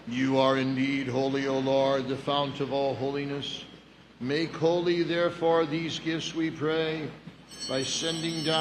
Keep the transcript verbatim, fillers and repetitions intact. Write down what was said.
You are indeed holy, O Lord, the fount of all holiness. Make holy, therefore, these gifts, we pray, by sending down